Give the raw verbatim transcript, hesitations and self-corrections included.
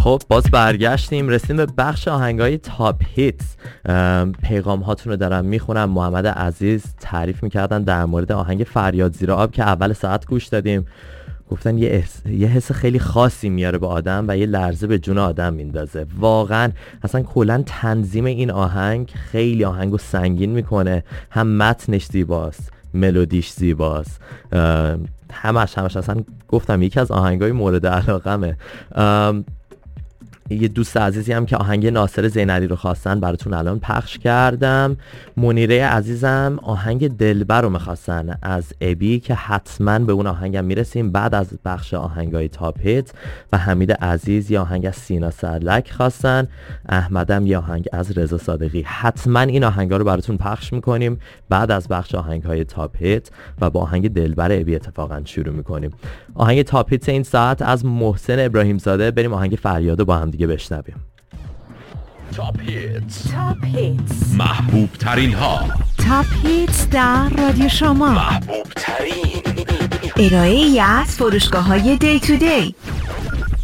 خب باز برگشتیم، رسیدیم به بخش آهنگای تاپ هیتس. پیغام هاتون رو دارم میخونم. محمد عزیز تعریف میکردن در مورد آهنگ فریاد زیر آب که اول ساعت گوش دادیم. گفتن یه حس, یه حس خیلی خاصی میاره به آدم و یه لرزه به جون آدم میندازه. واقعا اصلا کلا تنظیم این آهنگ خیلی آهنگو سنگین میکنه. هم متنش زیباست، ملودیش زیباست، همش همش اصلا گفتم یکی از آهنگای مورد علاقمه. یه دوست عزیزی هم که آهنگ ناصر زینعلی رو خواستن براتون الان پخش کردم. منیره عزیزم آهنگ دلبر رو میخواستن از ابی که حتما به اون آهنگم میرسیم بعد از بخش آهنگای تاپ هیت. و حمید عزیز یه آهنگ از سینا سرلک خواستن. احمدم یه آهنگ از رضا صادقی. حتما این آهنگا رو براتون پخش میکنیم بعد از بخش آهنگهای تاپ هیت و با آهنگ دلبر ابی اتفاقا شروع میکنیم. آهنگ تاپ هیت این ساعت از محسن ابراهیم زاده. بریم آهنگ فریاد با هم دیگه بشنویم. تاپ هیتس، تاپ هیتس، محبوب ترین ها. تاپ هیتس در رادیو شما، محبوب ترین ارائه ای از فروشگاه های دی تو دی.